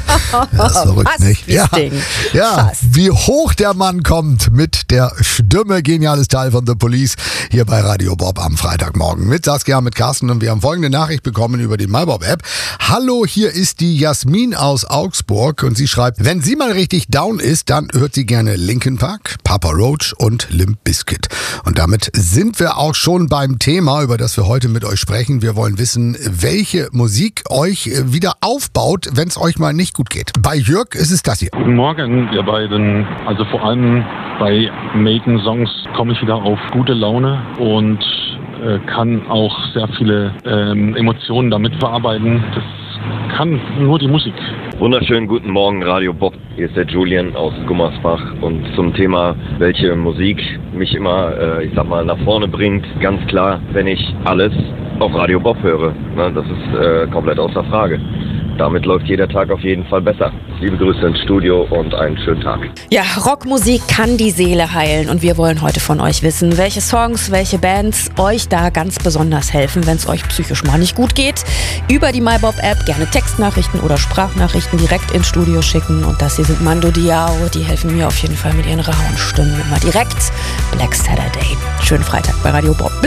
Das ist verrückt, nicht? Ja, wie hoch der Mann kommt mit der Stimme. Geniales Teil von The Police hier bei Radio Bob am Freitagmorgen. Mit Saskia, mit Carsten, und wir haben folgende Nachricht bekommen über die MyBob-App. Hallo, hier ist die Jasmin aus Augsburg und sie schreibt, wenn sie mal richtig down ist, dann hört sie gerne Linkin Park, Papa Roach und Limp Bizkit. Und damit sind wir auch schon beim Thema, über das wir heute mit euch sprechen. Wir wollen wissen, welche Musik euch wieder aufbaut, wenn es euch mal nicht gut geht. Bei Jörg ist es das hier. Guten Morgen, ihr beiden. Also vor allem bei Maiden-Songs komme ich wieder auf gute Laune und kann auch sehr viele Emotionen damit verarbeiten. Das kann nur die Musik. Wunderschönen guten Morgen, Radio Bob. Hier ist der Julian aus Gummersbach. Und zum Thema, welche Musik mich immer, nach vorne bringt, ganz klar, wenn ich alles auf Radio Bob höre. Das ist komplett außer Frage. Damit läuft jeder Tag auf jeden Fall besser. Liebe Grüße ins Studio und einen schönen Tag. Ja, Rockmusik kann die Seele heilen und wir wollen heute von euch wissen, welche Songs, welche Bands euch da ganz besonders helfen, wenn es euch psychisch mal nicht gut geht. Über die MyBob-App gerne Textnachrichten oder Sprachnachrichten direkt ins Studio schicken. Und das hier sind Mando Diao, die helfen mir auf jeden Fall mit ihren rauen Stimmen immer direkt. Black Saturday. Schönen Freitag bei Radio Bob.